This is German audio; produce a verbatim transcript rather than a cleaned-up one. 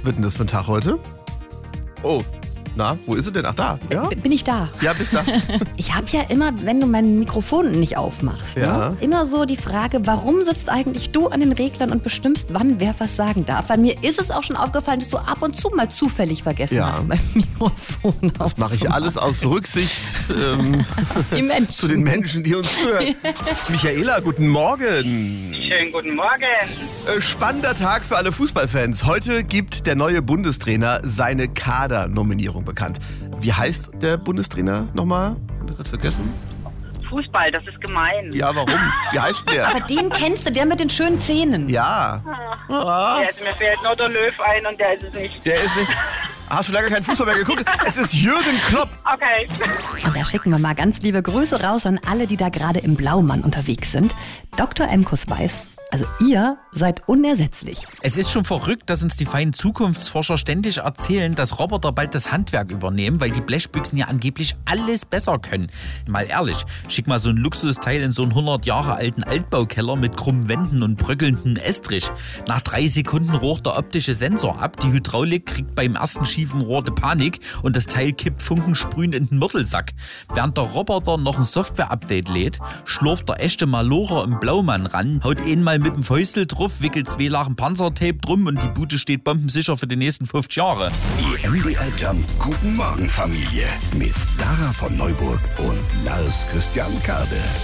wird denn das für ein Tag heute? Oh, na, wo ist sie denn? Ach, da. Ja? B- Bin ich da? Ja, bist da. Ich habe ja immer, wenn du mein Mikrofon nicht aufmachst, Ja. ne, immer so die Frage, warum sitzt eigentlich du an den Reglern und bestimmst, wann wer was sagen darf? Weil mir ist es auch schon aufgefallen, dass du ab und zu mal zufällig vergessen Ja. hast, mein Mikrofon Das mache ich alles aus Rücksicht ähm, Die Menschen. zu den Menschen, die uns hören. Michaela, guten Morgen. Schönen guten Morgen. Äh, Spannender Tag für alle Fußballfans. Heute gibt der neue Bundestrainer seine Kadernominierung bekannt. Wie heißt der Bundestrainer nochmal? Hab ich gerade vergessen? Fußball, das ist gemein. Ja, warum? Wie heißt der? Aber den kennst du, der mit den schönen Zähnen. Ja. Ah, Also mir fällt nur der Löw ein und der ist es nicht. der ist nicht... Hast du lange keinen Fußball mehr geguckt? Es ist Jürgen Klopp. Okay. Und da schicken wir mal ganz liebe Grüße raus an alle, die da gerade im Blaumann unterwegs sind. Doktor Emkus weiß, also ihr seid unersetzlich. Es ist schon verrückt, dass uns die feinen Zukunftsforscher ständig erzählen, dass Roboter bald das Handwerk übernehmen, weil die Blechbüchsen ja angeblich alles besser können. Mal ehrlich, schick mal so ein Luxusteil in so einen hundert Jahre alten Altbaukeller mit krummen Wänden und bröckelnden Estrich. Nach drei Sekunden rocht der optische Sensor ab, die Hydraulik kriegt beim ersten schiefen Rohr die Panik und das Teil kippt funkensprühend in den Mörtelsack. Während der Roboter noch ein Software-Update lädt, schlurft der echte Malocher im Blaumann ran, haut ihn mal mit dem Fäustel drauf, wickelt zwei Lachen Panzertape drum und die Bude steht bombensicher für die nächsten fünfzig Jahre. Die M D L Jump Guten Morgen Familie mit Sarah von Neuburg und Lars Christian Kade.